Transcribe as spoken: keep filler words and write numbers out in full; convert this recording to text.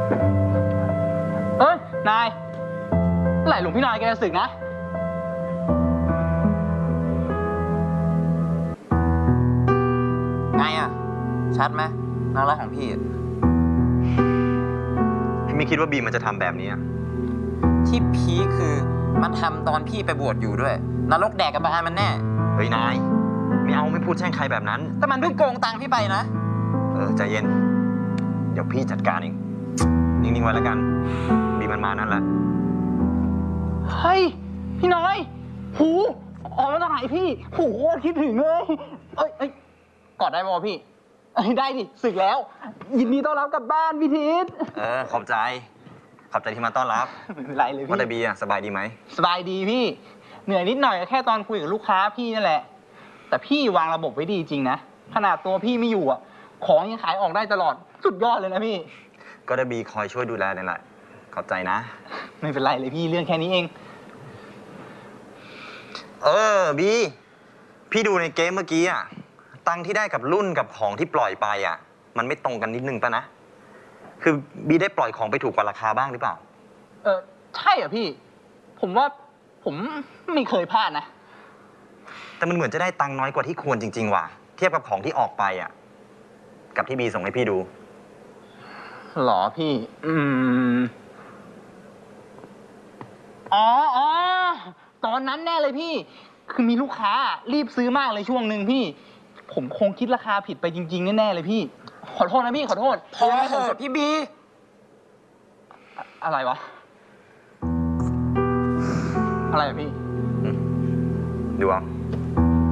เอ้ยนายเมื่อไหร่หลวงพี่นายแกจะสึกนะไงอ่ะชัดไหมน่ารักของพี่พี่ไม่คิดว่าบีมันจะทำแบบนี้ที่พีคคือมันทำตอนพี่ไปบวชอยู่ด้วยนรกแดกกับบานมันแน่เฮ้ยนายไม่เอาไม่พูดแช่งใครแบบนั้นแต่มันเพิ่งโกงตังค์พี่ไปนะเออใจเย็นเดี๋ยวพี่จัดการเองนิ่งๆไว้แล้วกันบีมันมานั่นแหละเฮ้ยพี่น้อยหูออกมาจากไหนพี่หูคิดถึงเลยเอ้ยเอ้ยกอดได้ป่ะพี่ได้ดิสึกแล้วยินดีต้อนรับกลับบ้านพี่ทิศเออขอบใจขอบใจที่มาต้อนรับไม่เป็นไรเลยพี่ว่าแต่บีอะสบายดีไหมสบายดีพี่เหนื่อยนิดหน่อยแค่ตอนคุยกับลูกค้าพี่นั่นแหละแต่พี่วางระบบไว้ดีจริงนะขนาดตัวพี่ไม่อยู่อ่ะของยังขายออกได้ตลอดสุดยอดเลยนะพี่ก็ได้บีคอยช่วยดูแลนี่แหละขอบใจนะไม่เป็นไรเลยพี่เรื่องแค่นี้เองเออบีพี่ดูในเกมเมื่อกี้อ่ะตังที่ได้กับรุ่นกับของที่ปล่อยไปอ่ะมันไม่ตรงกันนิดนึงป่ะนะคือบีได้ปล่อยของไปถูกกว่าราคาบ้างหรือเปล่าเออใช่เหรอพี่ผมว่าผมไม่เคยพลาดนะแต่มันเหมือนจะได้ตังน้อยกว่าที่ควรจริงๆว่ะเทียบกับของที่ออกไปอ่ะกับที่บีส่งให้พี่ดูหรอพี่อืมอ๋ออ๋อตอนนั้นแน่เลยพี่คือมีลูกค้ารีบซื้อมากเลยช่วงหนึ่งพี่ผมคงคิดราคาผิดไปจริงๆแน่ๆเลยพี่ขอโทษนะพี่ขอโทษพอเถอะพี่บีอะไรวะอะไรพี่ดูเอา